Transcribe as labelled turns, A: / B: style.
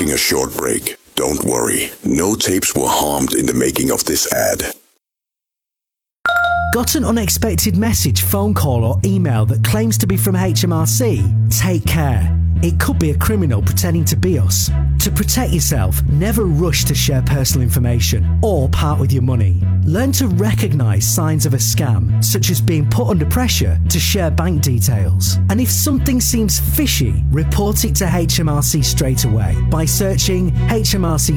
A: taking a short break. Don't worry, no tapes were harmed in the making of this ad.
B: Got an unexpected message, phone call or email that claims to be from HMRC? Take care. It could be a criminal pretending to be us. To protect yourself, never rush to share personal information or part with your money. Learn to recognise signs of a scam, such as being put under pressure to share bank details. And if something seems fishy, report it to HMRC straight away by searching HMRC